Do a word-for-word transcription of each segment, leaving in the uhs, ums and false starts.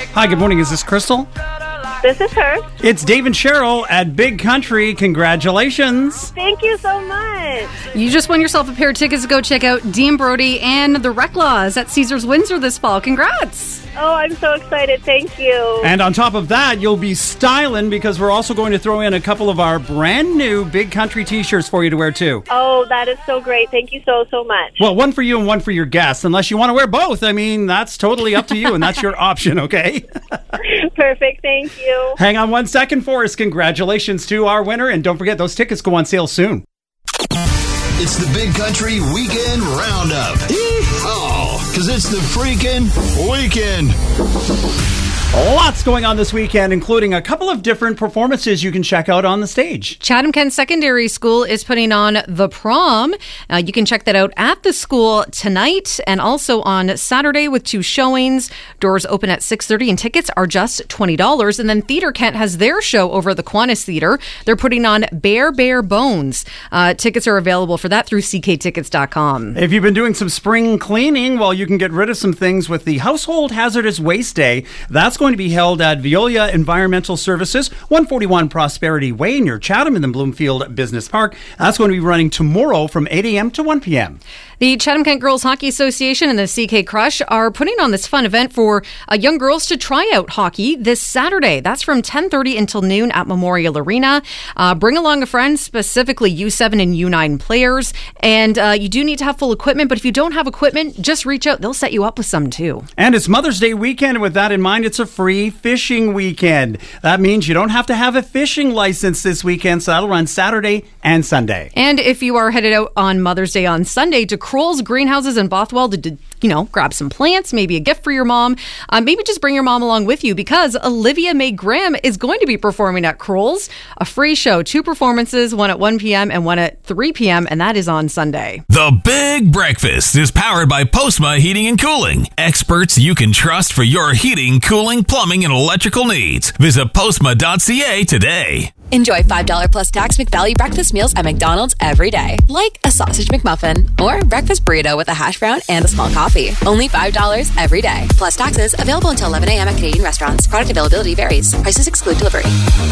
Hi, good morning. Is this Crystal? This is her. It's Dave and Cheryl at Big Country. Congratulations. Thank you so much. You just won yourself a pair of tickets to go check out Dean Brody and the Reclaws at Caesars Windsor this fall. Congrats. Oh, I'm so excited. Thank you. And on top of that, you'll be styling because we're also going to throw in a couple of our brand new Big Country t-shirts for you to wear too. Oh, that is so great. Thank you so, so much. Well, one for you and one for your guests. Unless you want to wear both. I mean, that's totally up to you and that's your option, okay? Perfect. Thank you. Hang on one second for us. Congratulations to our winner. And don't forget, those tickets go on sale soon. It's the Big Country Weekend Roundup. Yeehaw! Because it's the freaking weekend. Lots going on this weekend, including a couple of different performances you can check out on the stage. Chatham-Kent Secondary School is putting on The Prom. Uh, you can check that out at the school tonight and also on Saturday with two showings. Doors open at six thirty and tickets are just twenty dollars. And then Theatre Kent has their show over at the Kiwanis Theatre. They're putting on Bare Bare Bones. Uh, tickets are available for that through c k tickets dot com. If you've been doing some spring cleaning, well, you can get rid of some things with the Household Hazardous Waste Day. That's going to be held at Veolia Environmental Services, one forty-one Prosperity Way near Chatham in the Bloomfield Business Park. That's going to be running tomorrow from eight a.m. to one p.m. The Chatham-Kent Girls Hockey Association and the C K Crush are putting on this fun event for uh, young girls to try out hockey this Saturday. That's from ten thirty until noon at Memorial Arena. Uh, bring along a friend, specifically U seven and U nine players. And uh, you do need to have full equipment, but if you don't have equipment, just reach out. They'll set you up with some too. And it's Mother's Day weekend, and with that in mind, it's a free fishing weekend. That means you don't have to have a fishing license this weekend, so that'll run Saturday and Sunday. And if you are headed out on Mother's Day on Sunday to Kroll's Greenhouses in Bothwell to, you know, grab some plants, maybe a gift for your mom, uh, maybe just bring your mom along with you because Olivia Mae Graham is going to be performing at Kroll's, a free show, two performances, one at one p.m. and one at three p.m., and that is on Sunday. The Big Breakfast is powered by Postma Heating and Cooling. Experts you can trust for your heating, cooling, plumbing, and electrical needs. Visit postma dot c a today. Enjoy five dollars plus tax McValue breakfast meals at McDonald's every day. Like a sausage McMuffin or breakfast burrito with a hash brown and a small coffee. Only five dollars every day. Plus taxes. Available until eleven a.m. at Canadian restaurants. Product availability varies. Prices exclude delivery.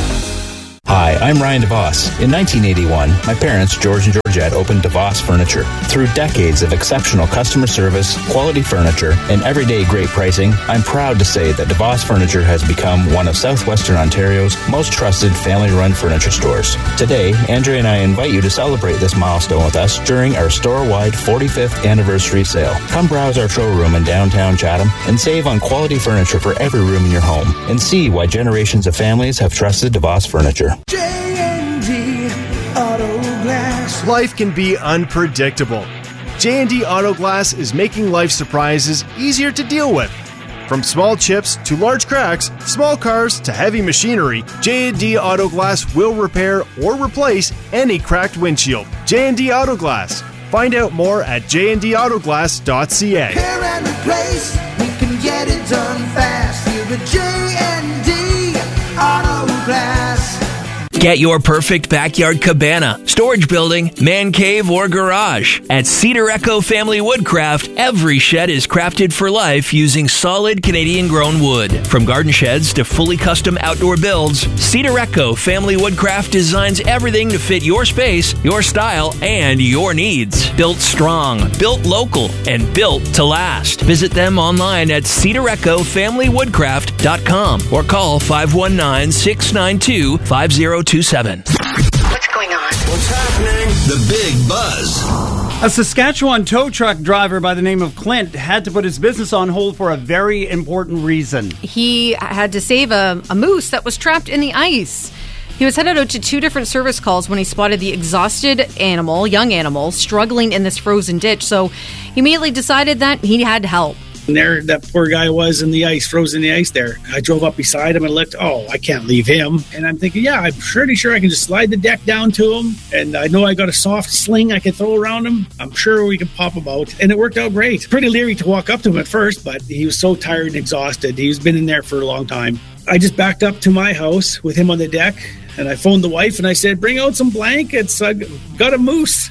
Hi, I'm Ryan DeVos. In nineteen eighty-one, my parents, George and Georgette, opened DeVos Furniture. Through decades of exceptional customer service, quality furniture, and everyday great pricing, I'm proud to say that DeVos Furniture has become one of Southwestern Ontario's most trusted family-run furniture stores. Today, Andrea and I invite you to celebrate this milestone with us during our store-wide forty-fifth anniversary sale. Come browse our showroom in downtown Chatham and save on quality furniture for every room in your home and see why generations of families have trusted DeVos Furniture. J and D Auto Glass. Life can be unpredictable. J and D Auto Glass is making life surprises easier to deal with. From small chips to large cracks, small cars to heavy machinery, J and D Auto Glass will repair or replace any cracked windshield. J and D Auto Glass. Find out more at j and d auto glass dot c a. Repair and replace, we can get it done fast. You're a J and D Auto Glass. Get your perfect backyard cabana, storage building, man cave, or garage. At Cedar Echo Family Woodcraft, every shed is crafted for life using solid Canadian-grown wood. From garden sheds to fully custom outdoor builds, Cedar Echo Family Woodcraft designs everything to fit your space, your style, and your needs. Built strong, built local, and built to last. Visit them online at cedar echo family woodcraft dot com or call five one nine, six nine two, five zero two seven. What's going on? What's happening? The Big Buzz. A Saskatchewan tow truck driver by the name of Clint had to put his business on hold for a very important reason. He had to save a, a moose that was trapped in the ice. He was headed out to two different service calls when he spotted the exhausted animal, young animal, struggling in this frozen ditch. So he immediately decided that he had help. And there, that poor guy was in the ice, frozen in the ice there. I drove up beside him and looked, oh, I can't leave him. And I'm thinking, yeah, I'm pretty sure I can just slide the deck down to him. And I know I got a soft sling I can throw around him. I'm sure we can pop him out. And it worked out great. Pretty leery to walk up to him at first, but he was so tired and exhausted. He's been in there for a long time. I just backed up to my house with him on the deck. And I phoned the wife and I said, bring out some blankets. I got a moose.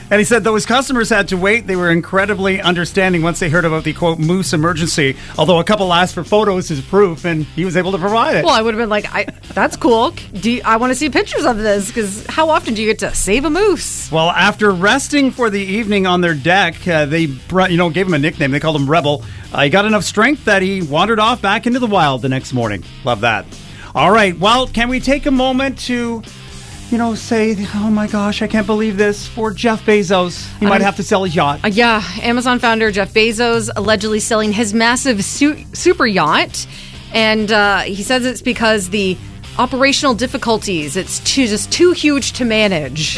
And he said, though his customers had to wait, they were incredibly understanding once they heard about the, quote, moose emergency. Although a couple asked for photos as proof, and he was able to provide it. Well, I would have been like, I, that's cool. Do you, I want to see pictures of this, because how often do you get to save a moose? Well, after resting for the evening on their deck, uh, they brought, you know, gave him a nickname. They called him Rebel. Uh, he got enough strength that he wandered off back into the wild the next morning. Love that. All right. Well, can we take a moment to... you know, say, oh my gosh, I can't believe this, for Jeff Bezos. He might um, have to sell his yacht. Uh, yeah, Amazon founder Jeff Bezos allegedly selling his massive su- super yacht. And uh, he says it's because the operational difficulties, it's too, just too huge to manage.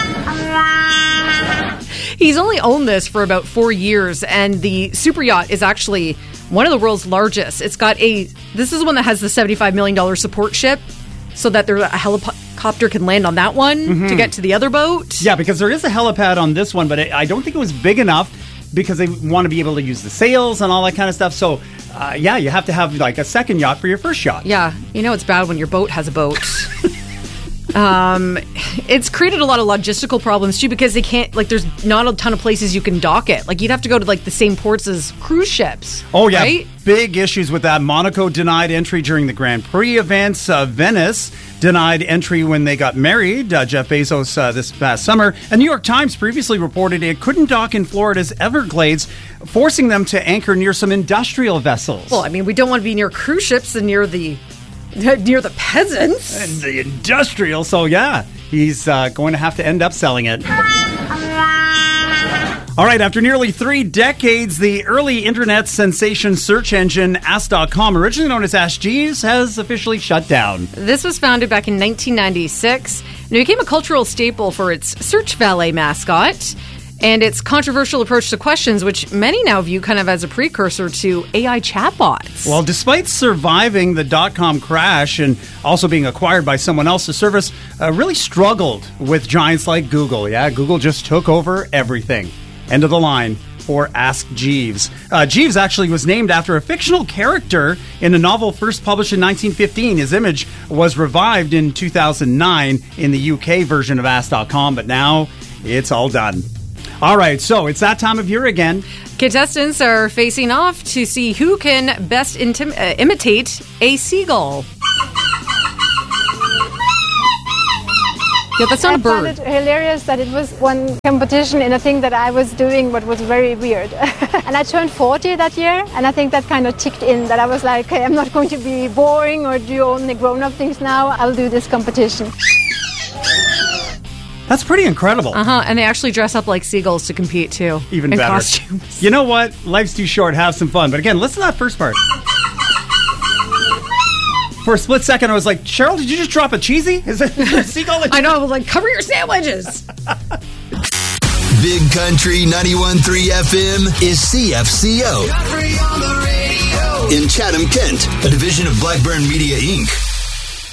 He's only owned this for about four years, and the super yacht is actually one of the world's largest. It's got a, this is the one that has the seventy-five million dollars support ship, so that there a helicopter can land on that one mm-hmm. to get to the other boat. Yeah, because there is a helipad on this one, but it, I don't think it was big enough because they want to be able to use the sails and all that kind of stuff. So, uh, yeah, you have to have like a second yacht for your first yacht. Yeah, you know it's bad when your boat has a boat. um, it's created a lot of logistical problems, too, because they can't, like, there's not a ton of places you can dock it. Like, you'd have to go to, like, the same ports as cruise ships. Oh, yeah. Right? Big issues with that. Monaco denied entry during the Grand Prix events. Uh, Venice denied entry when they got married, uh, Jeff Bezos, uh, this past summer. And New York Times previously reported it couldn't dock in Florida's Everglades, forcing them to anchor near some industrial vessels. Well, I mean, we don't want to be near cruise ships and near the near the peasants. And the industrial. So, yeah, he's uh, going to have to end up selling it. All right, after nearly three decades, the early internet sensation search engine Ask dot com, originally known as Ask Jeeves, has officially shut down. This was founded back in nineteen ninety-six, and it became a cultural staple for its search valet mascot and its controversial approach to questions, which many now view kind of as a precursor to A I chatbots. Well, despite surviving the dot-com crash and also being acquired by someone else, the service uh, really struggled with giants like Google. Yeah, Google just took over everything. End of the line for Ask Jeeves. Uh, Jeeves actually was named after a fictional character in a novel first published in nineteen fifteen. His image was revived in two thousand nine in the U K version of Ask dot com, but now it's all done. All right, so it's that time of year again. Contestants are facing off to see who can best intim- uh, imitate a seagull. Yeah, that's not I a bird. found it hilarious that it was one competition in a thing that I was doing, but was very weird. And I turned forty that year, and I think that kind of ticked in, that I was like, okay, I'm not going to be boring or do only grown-up things now. I'll do this competition. That's pretty incredible. Uh-huh, and they actually dress up like seagulls to compete, too. Even in better. Costumes. You know what? Life's too short. Have some fun. But again, listen to that first part. For a split second, I was like, Cheryl, did you just drop a cheesy? Is it a seagull? I know. I was like, cover your sandwiches. Big Country ninety-one point three F M is C F C O. In Chatham, Kent, a division of Blackburn Media, Incorporated